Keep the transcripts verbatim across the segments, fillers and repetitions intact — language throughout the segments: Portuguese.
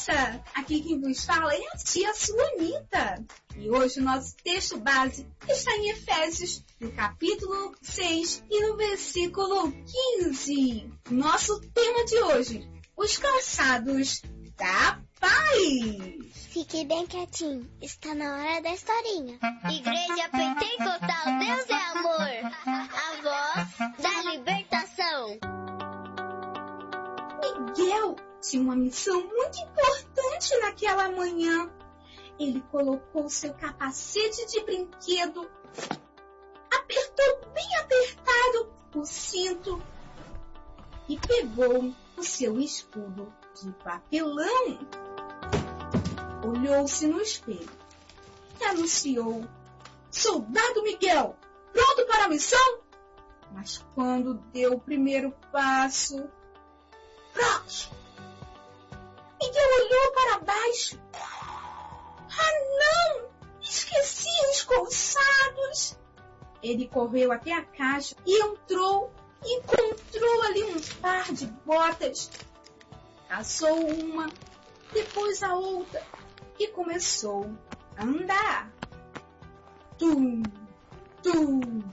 criança! Aqui quem vos fala é a tia Suanita. E hoje o nosso texto base está em Efésios, no capítulo seis e no versículo quinze. Nosso tema de hoje, os calçados da paz. Fique bem quietinho, está na hora da historinha. Igreja Pentecostal, Deus é amor, a voz da libertação. Miguel tinha uma missão muito importante naquela manhã. Ele colocou seu capacete de brinquedo, apertou bem apertado o cinto e pegou o seu escudo de papelão. Olhou-se no espelho e anunciou: Soldado Miguel, pronto para a missão? Mas quando deu o primeiro passo, pronto! Miguel olhou para baixo. Ah, não! Esqueci os calçados! Ele correu até a caixa e entrou e encontrou ali um par de botas. Caçou uma, depois a outra e começou a andar. Tum, tum.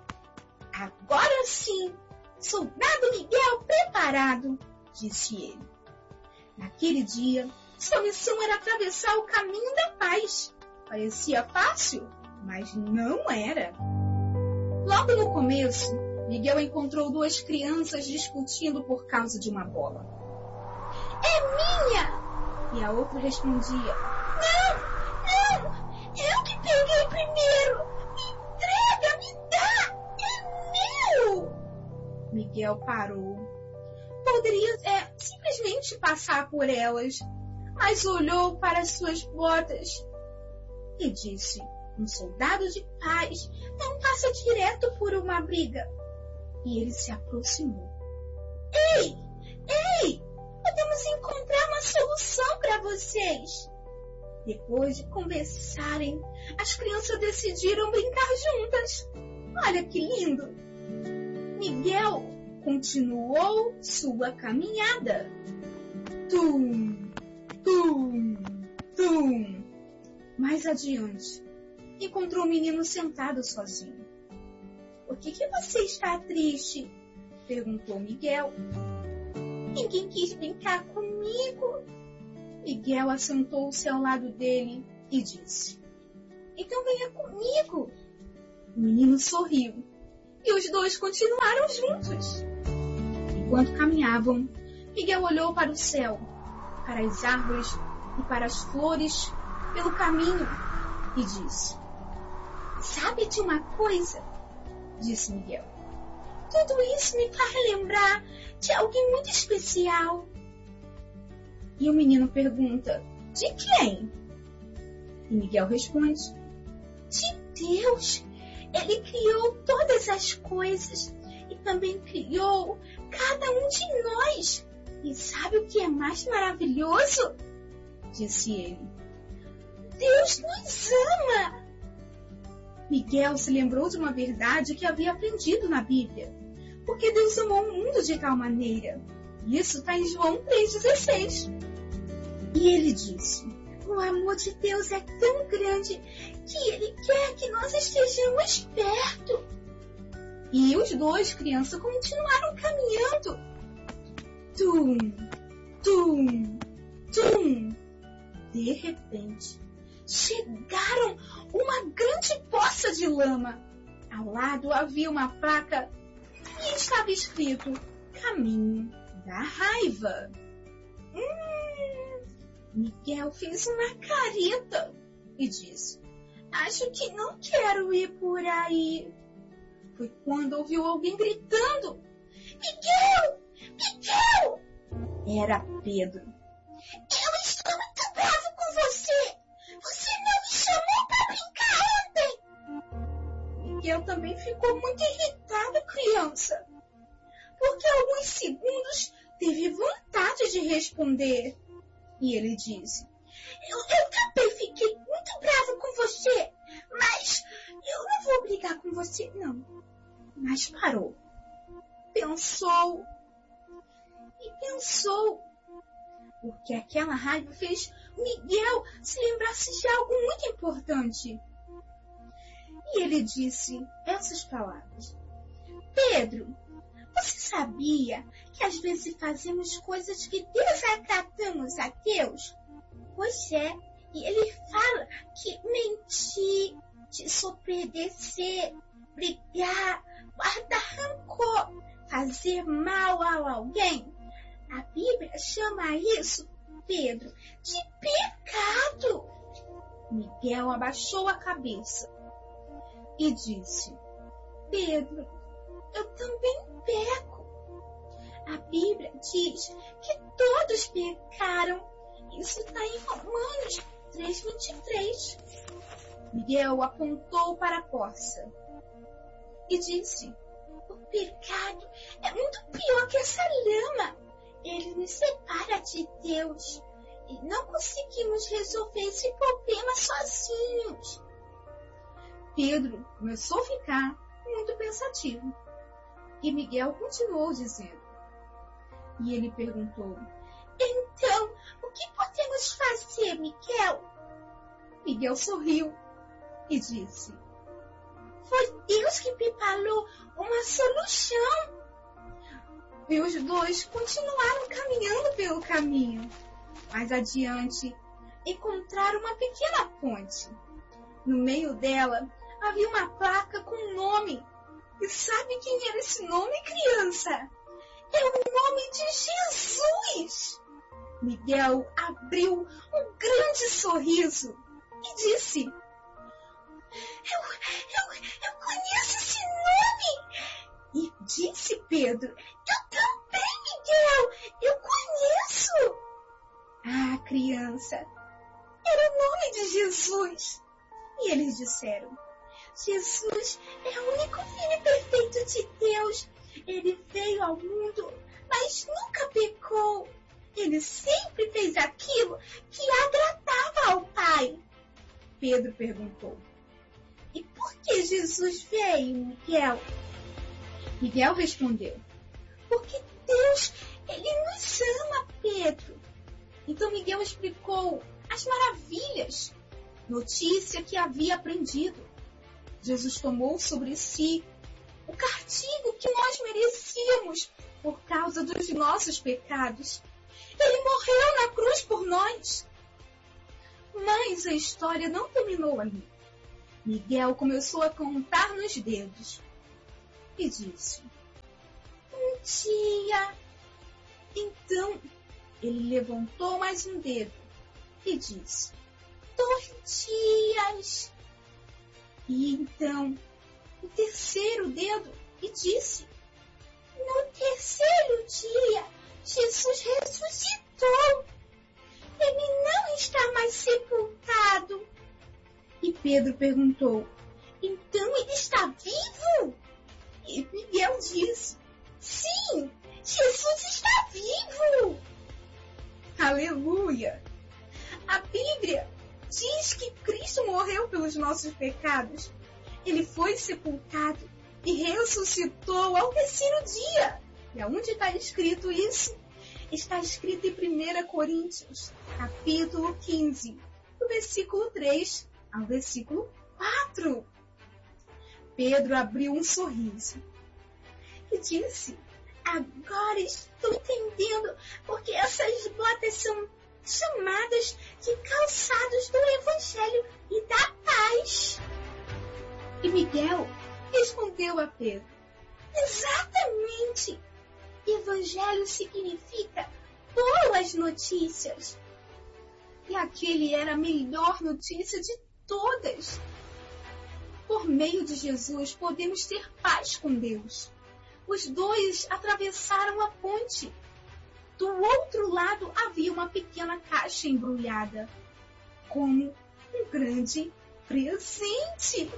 Agora sim, soldado Miguel preparado, disse ele. Naquele dia, sua missão era atravessar o caminho da paz. Parecia fácil, mas não era. Logo no começo, Miguel encontrou duas crianças discutindo por causa de uma bola. É minha! E a outra respondia: Não, não, eu que peguei primeiro! Me entrega, me dá! É meu! Miguel parou. Poderia é, simplesmente passar por elas, mas olhou para as suas botas e disse: Um soldado de paz não passa direto por uma briga. E ele se aproximou. Ei, ei! Podemos encontrar uma solução para vocês. Depois de conversarem, as crianças decidiram brincar juntas. Olha que lindo! Miguel continuou sua caminhada. Tum, tum, tum. Mais adiante, encontrou o menino sentado sozinho. Por que que você está triste? Perguntou Miguel. Ninguém quis brincar comigo. Miguel assentou-se ao lado dele e disse: Então venha comigo. O menino sorriu e os dois continuaram juntos. Enquanto caminhavam, Miguel olhou para o céu, para as árvores e para as flores pelo caminho e disse: Sabe de uma coisa? Disse Miguel. Tudo isso me faz lembrar de alguém muito especial. E o menino pergunta: De quem? E Miguel responde: De Deus. Ele criou todas as coisas e também criou cada um de nós. E sabe o que é mais maravilhoso? Disse ele: Deus nos ama. Miguel se lembrou de uma verdade que havia aprendido na Bíblia. Porque Deus amou o mundo de tal maneira. Isso está em João três dezesseis. E ele disse: O amor de Deus é tão grande que Ele quer que nós estejamos perto. E os dois crianças continuaram caminhando. Tum, tum, tum. De repente, chegaram a uma grande poça de lama. Ao lado havia uma placa e estava escrito: Caminho da Raiva. Hum, Miguel fez uma careta e disse: Acho que não quero ir por aí. Foi quando ouviu alguém gritando: Miguel! Miguel! Era Pedro. Eu estou muito bravo com você! Você não me chamou para brincar ontem! Miguel também ficou muito irritado, criança. Porque alguns segundos teve vontade de responder. E ele disse: Eu, eu também fiquei muito bravo com você, mas eu não vou brigar com você, não. Mas parou. Pensou e pensou. porque aquela raiva fez Miguel se lembrasse de algo muito importante. E ele disse essas palavras: Pedro, você sabia que às vezes fazemos coisas que desacatamos a Deus? Pois é, e ele fala que mentir, desobedecer, brigar, guardar rancor, fazer mal a alguém. A Bíblia chama isso, Pedro, de pecado. Miguel abaixou a cabeça e disse: Pedro, eu também peco. A Bíblia diz que todos pecaram. Isso está em Romanos três, vinte e três. Miguel apontou para a poça e disse: o pecado é muito pior que essa lama. Ele nos separa de Deus e não conseguimos resolver esse problema sozinhos. Pedro começou a ficar muito pensativo. E Miguel continuou dizendo. E ele perguntou: então, o que podemos fazer, Miguel? Miguel sorriu e disse: foi Deus que preparou uma solução. E os dois continuaram caminhando pelo caminho. Mais adiante, encontraram uma pequena ponte. No meio dela, havia uma placa com um nome. E sabe quem era esse nome, criança? É o nome de Jesus! Miguel abriu um grande sorriso e disse: Eu, eu, eu conheço esse nome! E disse Pedro: eu também, Miguel! Eu conheço! Ah, criança, era o nome de Jesus! E eles disseram: Jesus é o único filho perfeito de Deus. Ele veio ao mundo, mas nunca pecou. Ele sempre fez aquilo que agradava ao Pai. Pedro perguntou: e por que Jesus veio, Miguel? Miguel respondeu: porque Deus, Ele nos ama, Pedro. Então Miguel explicou as maravilhas, notícia que havia aprendido. Jesus tomou sobre si o castigo que nós merecíamos por causa dos nossos pecados. Ele morreu na cruz por nós. Mas a história não terminou ali. Miguel começou a contar nos dedos e disse: um dia. Então ele levantou mais um dedo e disse: dois dias. E então o terceiro dedo e disse: no terceiro dia, Jesus ressuscitou. Ele não está mais sepultado. E Pedro perguntou: então ele está vivo? E Miguel disse: sim, Jesus está vivo. Aleluia! A Bíblia diz que Cristo morreu pelos nossos pecados. Ele foi sepultado e ressuscitou ao terceiro dia. E aonde está escrito isso? Está escrito em primeira Coríntios, capítulo quinze, do versículo três ao versículo quatro. Pedro abriu um sorriso e disse: agora estou entendendo porque essas botas são chamadas de calçados do Evangelho e da paz. E Miguel respondeu a Pedro: exatamente! Evangelho significa boas notícias. E aquele era a melhor notícia de todas. Por meio de Jesus podemos ter paz com Deus. Os dois atravessaram a ponte. Do outro lado havia uma pequena caixa embrulhada, como um grande presente.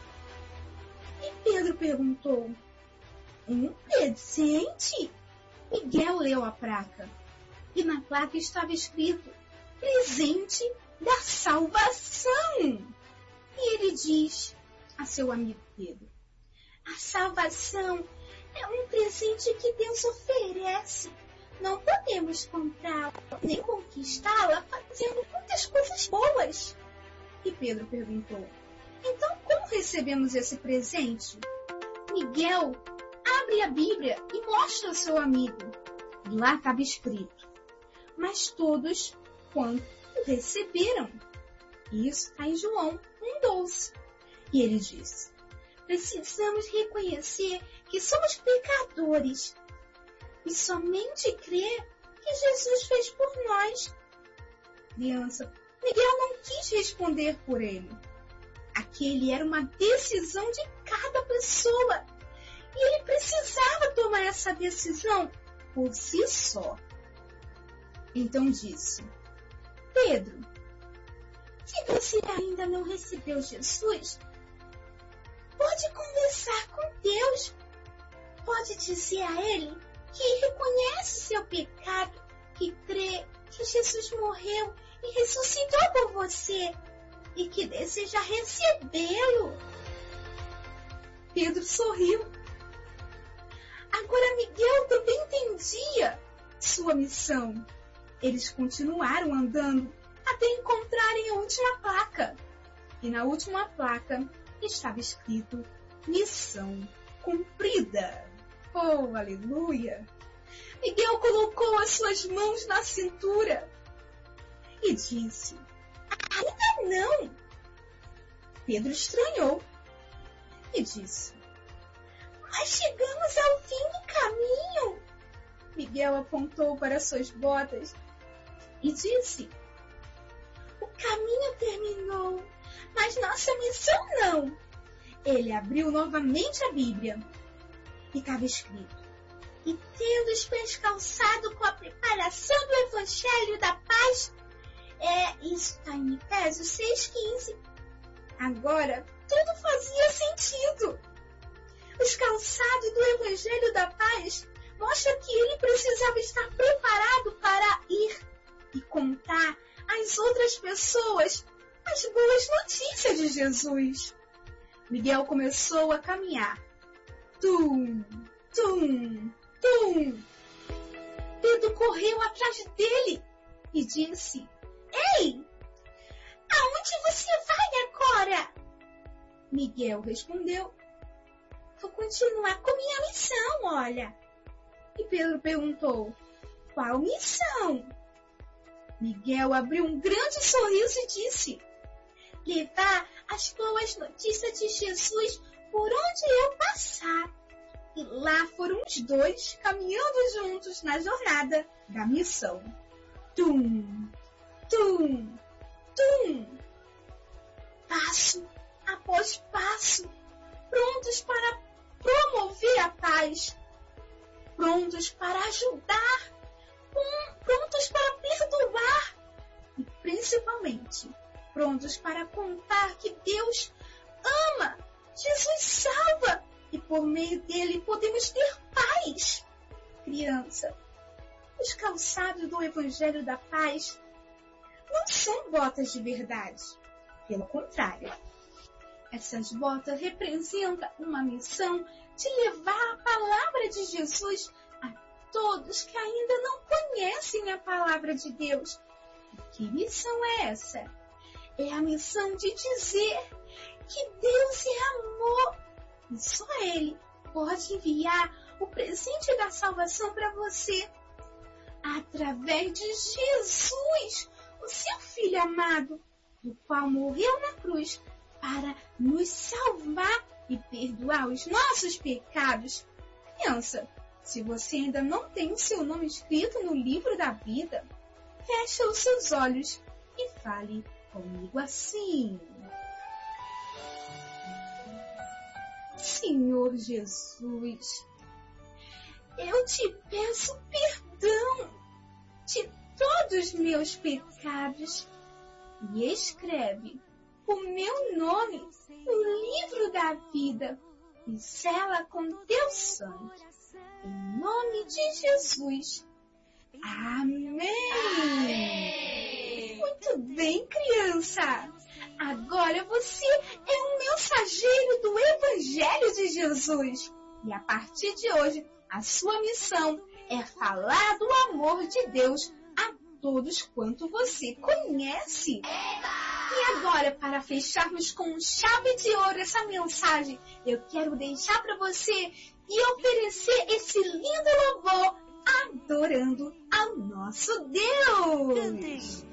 E Pedro perguntou: um presente? Miguel leu a placa. E na placa estava escrito: presente da salvação. E ele diz a seu amigo Pedro: a salvação é um presente que Deus oferece Não podemos comprá-la nem conquistá-la fazendo muitas coisas boas. E Pedro perguntou: então como recebemos esse presente? Miguel abre a Bíblia e mostra ao seu amigo. E lá estava escrito: mas todos quanto o receberam. Isso está em João um, doze. E ele disse: precisamos reconhecer que somos pecadores e somente crer que Jesus fez por nós. Criança, Miguel não quis responder por ele. Aquele era uma decisão de cada pessoa e ele precisava tomar essa decisão por si só. Então disse: Pedro, se você ainda não recebeu Jesus, pode conversar com Deus. Pode dizer a Ele que reconhece seu pecado, que crê que Jesus morreu e ressuscitou por você e que deseja recebê-lo. Pedro sorriu. Agora Miguel também entendia sua missão. Eles continuaram andando até encontrarem a última placa. E na última placa estava escrito: missão cumprida. Oh, aleluia! Miguel colocou as suas mãos na cintura e disse: ainda não. Pedro estranhou e disse: mas chegamos ao fim do caminho. Miguel apontou para suas botas e disse: o caminho terminou, mas nossa missão não. Ele abriu novamente a Bíblia e estava escrito: e tendo os pés calçados com a preparação do Evangelho da Paz. É, isso está em Efésios seis, quinze. Agora, tudo fazia sentido. Os calçados do Evangelho da Paz mostram que ele precisava estar preparado para ir e contar às outras pessoas as boas notícias de Jesus. Miguel começou a caminhar. Tum, tum, tum. Pedro correu atrás dele e disse: ei, aonde você vai agora? Miguel respondeu: vou continuar com minha missão, olha. E Pedro perguntou: qual missão? Miguel abriu um grande sorriso e disse: levar as boas notícias de Jesus por onde eu passar. E lá foram os dois caminhando juntos na jornada da missão. Tum, tum, tum. Passo após passo, prontos para promover a paz, prontos para ajudar, prontos para perdoar e principalmente prontos para contar que Deus ama, Jesus salva e por meio dele podemos ter paz. Criança, os calçados do Evangelho da Paz não são botas de verdade. Pelo contrário, essas botas representam uma missão de levar a palavra de Jesus a todos que ainda não conhecem a palavra de Deus. E que missão é essa? É a missão de dizer que Deus é amor e só Ele pode enviar o presente da salvação para você através de Jesus, o seu Filho amado, do qual morreu na cruz para nos salvar e perdoar os nossos pecados. Criança, se você ainda não tem o seu nome escrito no livro da vida, feche os seus olhos e fale comigo assim: Senhor Jesus, eu te peço perdão de todos os meus pecados e escreve o meu nome no livro da vida e sela com teu sangue. Em nome de Jesus. Amém. Amém. Muito bem, criança. Agora você é um mensageiro do Evangelho de Jesus. E a partir de hoje, a sua missão é falar do amor amor de Deus a todos quanto você conhece. E agora, para fecharmos com chave de ouro essa mensagem, eu quero deixar para você e oferecer esse lindo louvor adorando ao nosso Deus.